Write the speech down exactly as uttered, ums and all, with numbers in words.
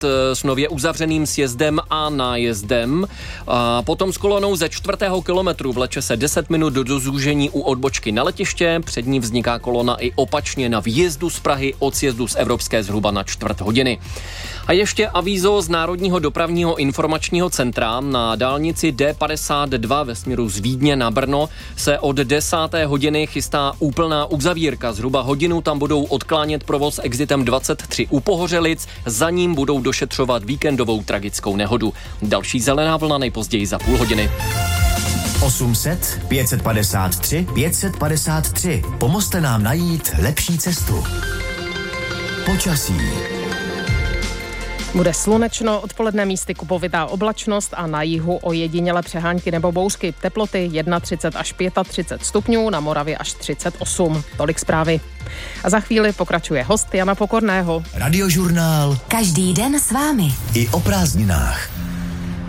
s nově uzavřeným sjezdem a nájezdem. A potom s kolonou ze čtvrtého kilometru vleče se deset minut do zúžení u odbočky na letiště. Před ní vzniká kolona i opačně na výjezdu z Prahy od sjezdu z Evropské zhruba na čtvrt hodiny. A ještě avízo z Národního dopravního informačního centra. Na dálnici D padesát dva ve směru z Vídně na Brno se od desáté hodiny chystá úplná uzavírka. Zhruba hodinu tam budou odklánět provoz exitem dvacet tři u Pohořelic, za ním budou došetřovat víkendovou tragickou nehodu. Další zelená vlna nejpozději za půl hodiny. osm set pět set padesát tři pět set padesát tři. Pomozte nám najít lepší cestu. Počasí. Bude slunečno, odpoledne místy kupovitá oblačnost a na jihu ojediněle přehánky nebo bouřky. Teploty třicet jedna až třicet pět stupňů, na Moravě až třicet osm. Tolik zprávy. A za chvíli pokračuje host Jana Pokorného. Radiožurnál. Každý den s vámi. I o prázdninách.